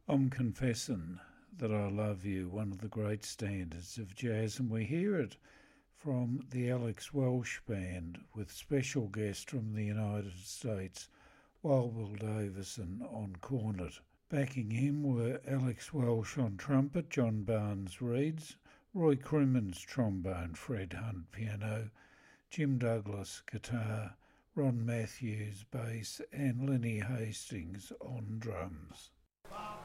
I'm confessing that I love you, one of the great standards of jazz, and we hear it from the Alex Welsh Band with special guest from the United States, Wild Bill Davison on cornet. Backing him were Alex Welsh on trumpet, John Barnes reeds, Roy Crimmins trombone, Fred Hunt piano, Jim Douglas guitar, Ron Matthews bass, and Lenny Hastings on drums.